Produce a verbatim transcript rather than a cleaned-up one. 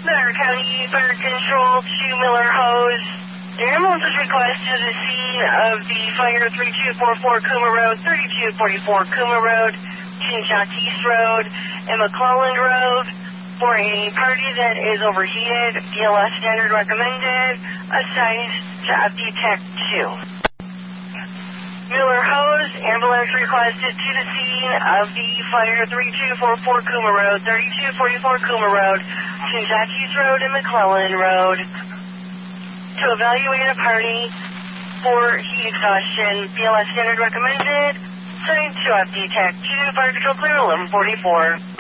Better County Fire Control to Miller Hose. The ambulance is requested to the scene of the fire three two four four Coomer Road, thirty-two forty-four Coomer Road, Chinchac East Road, and McClelland Road for a party that is overheated. B L S standard recommended. Assigned to F D Tech two. Miller Hose, ambulance requested to the scene of the fire three two four four Coomer Road, thirty-two forty-four Coomer Road, Chinchac East Road, and McClelland Road to evaluate a party for heat exhaustion. B L S standard recommended. Signed to F D Tech two, Fire Control Clear eleven forty-four.